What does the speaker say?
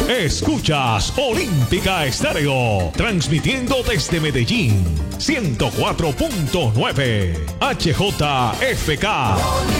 Escuchas Olímpica Estéreo, transmitiendo desde Medellín, 104.9 HJFK.